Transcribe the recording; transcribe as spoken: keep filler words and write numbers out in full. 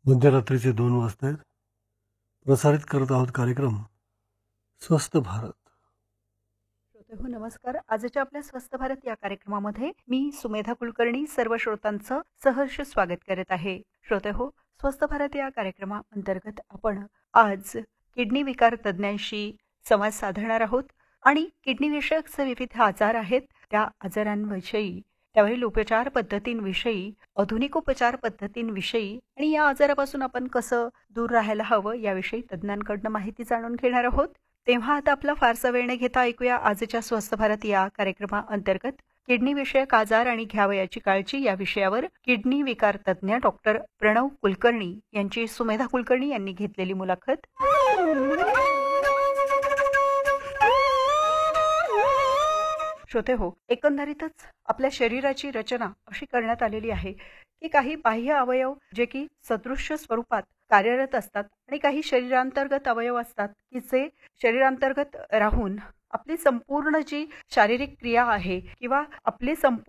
मध्यरात्रीचे दोन वाजता आहेत. प्रसारित करत आहोत कार्यक्रम स्वस्थ भारत. हो नमस्कार. आजच्या आपल्या स्वस्थ भारत या कार्यक्रमामध्ये मी सुमेधा कुलकर्णी सर्व श्रोतांचं सहर्ष स्वागत करत आहे. श्रोते हो, स्वस्थ भारत या कार्यक्रमाअंतर्गत आपण आज किडनी विकार तज्ज्ञांशी संवाद साधणार आहोत आणि किडनी विषयक विविध आजार आहेत त्या आजारांविषयी, त्यावरील उपचार पद्धतींविषयी, आधुनिक उपचार पद्धतींविषयी आणि या आजारापासून आपण कसं दूर राहायला हवं याविषयी तज्ज्ञांकडून माहिती जाणून घेणार आहोत. तेव्हा आता आपला फारसा वेळ न घेता ऐकूया आजच्या स्वस्थ भारत या कार्यक्रमाअंतर्गत किडनी विषयक आजार आणि घ्यावयाची काळजी या विषयावर किडनी विकार तज्ज्ञ डॉक्टर प्रणव कुलकर्णी यांची सुमेधा कुलकर्णी यांनी घेतलेली मुलाखत. श्रोते हो, एकंदरीतच आपल्या शरीराची रचना अशी करण्यात आलेली आहे की काही बाह्य अवयव जे की सदृश्य स्वरूपात कार्यरत असतात आणि काही शरीरांतर्गत अवयव असतात की जे शरीरांतर्गत राहून आपली संपूर्ण जी शारीरिक क्रिया आहे किंवा आपली संपूर्ण